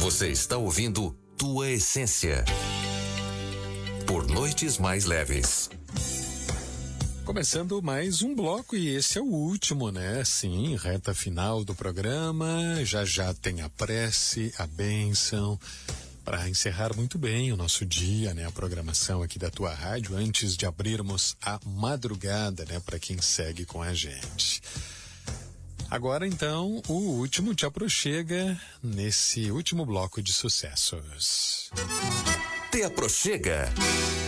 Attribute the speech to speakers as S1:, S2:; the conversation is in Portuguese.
S1: Você está ouvindo Tua Essência. Por Noites Mais Leves.
S2: Começando mais um bloco e esse é o último, né? Sim, reta final do programa. Já tem a prece, a bênção, para encerrar muito bem o nosso dia, né? A programação aqui da tua rádio, antes de abrirmos a madrugada, né? Para quem segue com a gente. Agora, então, o último te aproxega nesse último bloco de sucessos.
S1: Te aproxega.